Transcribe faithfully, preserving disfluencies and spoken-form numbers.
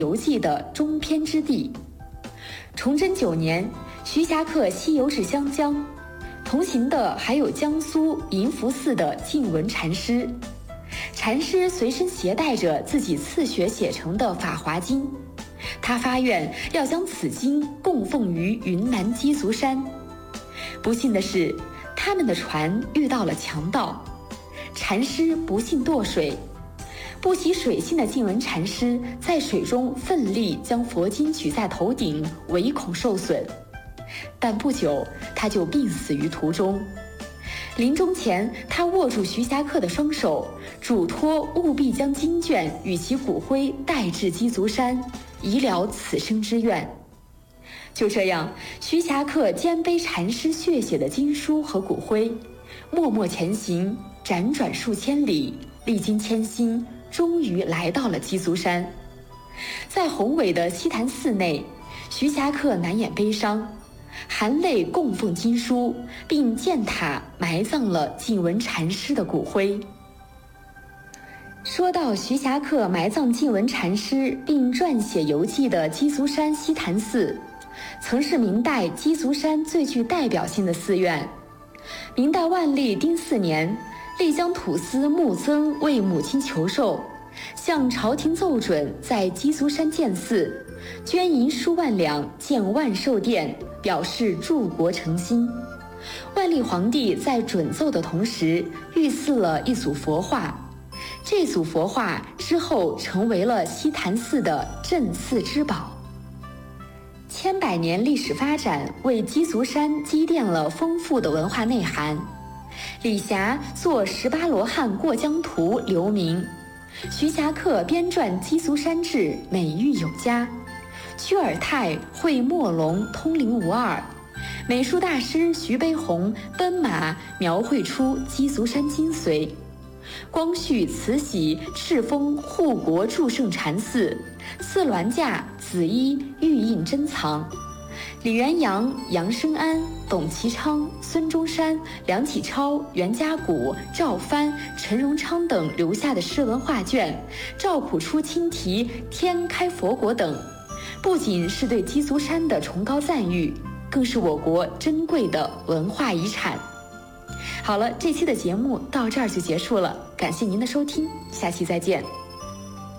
游记的中篇之地。崇祯九年，徐霞客西游至湘江，同行的还有江苏银福寺的净文禅师。禅师随身携带着自己自学写成的《法华经》，他发愿要将此经供奉于云南鸡足山。不幸的是，他们的船遇到了强盗，禅师不幸堕水。不习水性的净文禅师在水中奋力将佛经举在头顶，唯恐受损，但不久他就病死于途中。临终前，他握住徐霞客的双手，嘱托务必将经卷与其骨灰带至鸡足山，以了此生之愿。就这样，徐霞客肩背禅师血写的经书和骨灰，默默前行，辗转数千里，历经千辛，终于来到了鸡足山。在宏伟的西坛寺内，徐霞客难掩悲伤，含泪供奉经书，并建塔埋葬了净文禅师的骨灰。说到徐霞客埋葬净文禅师并撰写游记的鸡足山西坛寺，曾是明代鸡足山最具代表性的寺院。明代万历丁四年，丽江土司穆曾为母亲求寿，向朝廷奏准在鸡足山建寺，捐银数万两建万寿殿，表示助国诚心。万历皇帝在准奏的同时，御赐了一组佛画，这组佛画之后成为了西坛寺的镇寺之宝。千百年历史发展为鸡足山积淀了丰富的文化内涵。李霞作《十八罗汉过江图》留名，徐霞客编撰《鸡足山志》美誉有加，屈尔泰绘墨龙通灵无二，美术大师徐悲鸿奔马描绘出鸡足山精髓。光绪、慈禧、敕封护国祝圣禅寺，四銮驾、紫衣玉印珍藏。李元阳、杨生安、董其昌、孙中山、梁启超、袁家谷、赵藩、陈荣昌等留下的诗文画卷，赵朴初亲题“天开佛国”等，不仅是对鸡足山的崇高赞誉，更是我国珍贵的文化遗产。好了，这期的节目到这儿就结束了，感谢您的收听，下期再见。